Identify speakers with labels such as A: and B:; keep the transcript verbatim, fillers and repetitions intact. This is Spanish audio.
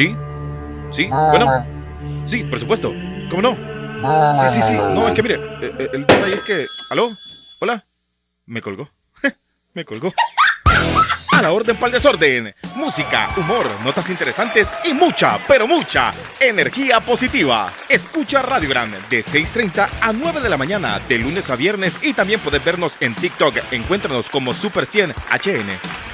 A: ¿Sí? ¿Sí? Bueno. Sí, por supuesto. ¿Cómo no? Sí, sí, sí. No, es que mire, eh, eh, el tema ahí es que... ¿Aló? ¿Hola? Me colgó. Me colgó. A la orden pa'l desorden. Música, humor, notas interesantes y mucha, pero mucha energía positiva. Escucha Radio Gran de seis treinta a nueve de la mañana, de lunes a viernes, y también puedes vernos en TikTok. Encuéntranos como Super cien H N.